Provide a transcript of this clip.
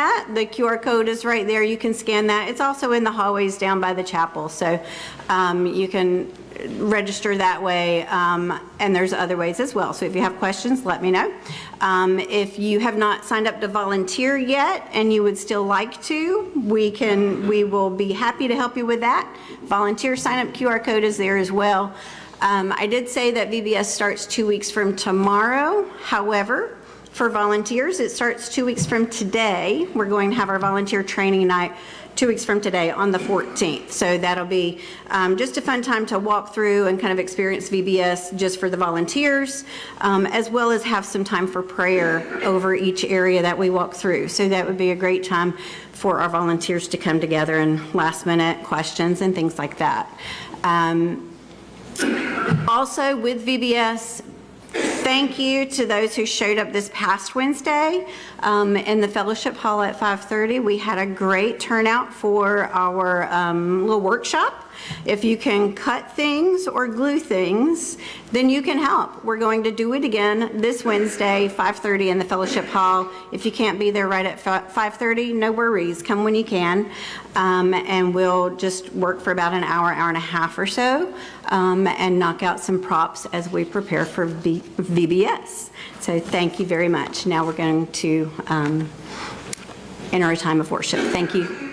that. The QR code is right there. You can scan that. It's also in the hallways down by the chapel, so you can register that way, and there's other ways as well. So if you have questions, let me know. If you have not signed up to volunteer yet and you would still like to, we will be happy to help you with that. Volunteer sign up QR code is there as well. I did say that VBS starts 2 weeks from tomorrow. However, for volunteers, it starts 2 weeks from today. We're going to have our volunteer training night 2 weeks from today on the 14th. So that'll be just a fun time to walk through and kind of experience VBS just for the volunteers, as well as have some time for prayer over each area that we walk through. So that would be a great time for our volunteers to come together and last minute questions and things like that. Also with VBS, thank you to those who showed up this past Wednesday in the fellowship hall at 5:30. We had a great turnout for our little workshop. If you can cut things or glue things, then you can help. We're going to do it again this Wednesday, 5:30 in the fellowship hall. If you can't be there right at 5:30, no worries. Come when you can, and we'll just work for about an hour, hour and a half or so, and knock out some props as we prepare for VBS. So thank you very much. Now we're going to enter a time of worship. Thank you.